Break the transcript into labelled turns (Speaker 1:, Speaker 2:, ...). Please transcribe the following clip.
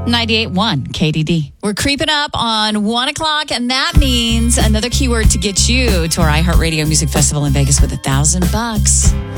Speaker 1: 98.1 KDD. We're creeping up on 1 o'clock, and that means another keyword to get you to our iHeartRadio Music Festival in Vegas with $1,000.